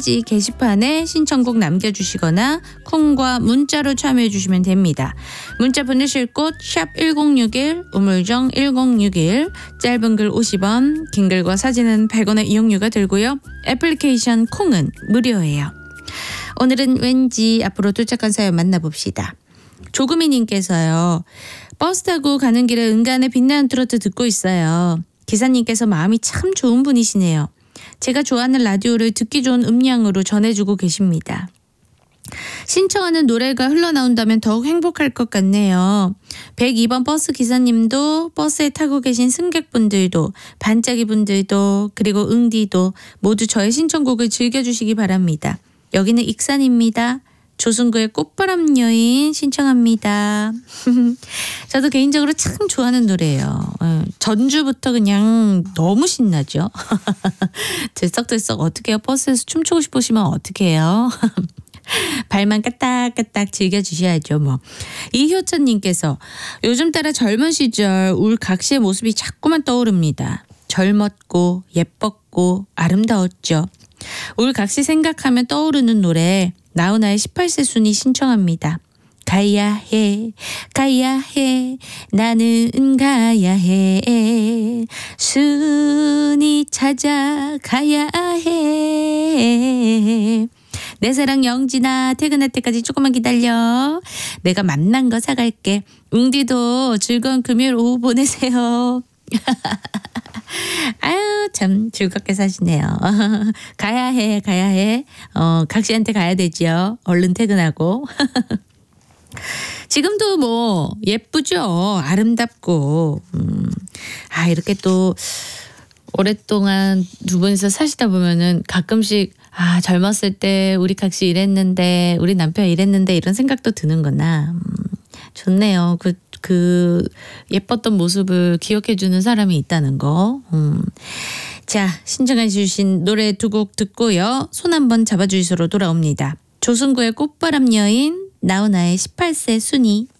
홈페이지 게시판에 신청곡 남겨주시거나 콩과 문자로 참여해 주시면 됩니다. 문자 보내실 곳 샵 1061 우물정 1061 짧은 글 50원 긴 글과 사진은 100원의 이용료가 들고요. 애플리케이션 콩은 무료예요. 오늘은 왠지 앞으로 도착한 사연 만나봅시다. 조금이님께서요. 버스 타고 가는 길에 은간의 빛나는 트로트 듣고 있어요. 기사님께서 마음이 참 좋은 분이시네요. 제가 좋아하는 라디오를 듣기 좋은 음량으로 전해주고 계십니다. 신청하는 노래가 흘러나온다면 더욱 행복할 것 같네요. 102번 버스 기사님도 버스에 타고 계신 승객분들도 반짝이 분들도 그리고 응디도 모두 저의 신청곡을 즐겨주시기 바랍니다. 여기는 익산입니다. 조승구의 꽃바람 여인 신청합니다. 저도 개인적으로 참 좋아하는 노래예요. 전주부터 그냥 너무 신나죠. 들썩들썩 어떻게 해요? 버스에서 춤추고 싶으시면 어떻게 해요? 발만 까딱까딱 즐겨주셔야죠. 뭐. 이효천님께서 요즘 따라 젊은 시절 울 각시의 모습이 자꾸만 떠오릅니다. 젊었고 예뻤고 아름다웠죠. 울 각시 생각하면 떠오르는 노래 나훈아의 18세 순이 신청합니다. 가야 해 가야 해 나는 가야 해 순이 찾아가야 해 내 사랑 영진아 퇴근할 때까지 조금만 기다려. 내가 만난 거 사갈게. 웅디도 즐거운 금요일 오후 보내세요. 아유 참 즐겁게 사시네요. 가야 해. 각시한테 가야 되죠. 얼른 퇴근하고. 지금도 뭐 예쁘죠. 아름답고. 이렇게 또 오랫동안 두 분이서 사시다 보면은 가끔씩 젊었을 때 우리 각시 이랬는데 우리 남편 이랬는데 이런 생각도 드는구나. 좋네요. 그 예뻤던 모습을 기억해주는 사람이 있다는 거. 자, 신청해 주신 노래 두 곡 듣고요. 손 한번 잡아주시로 돌아옵니다. 조승구의 꽃바람 여인, 나훈아의 18세 순이.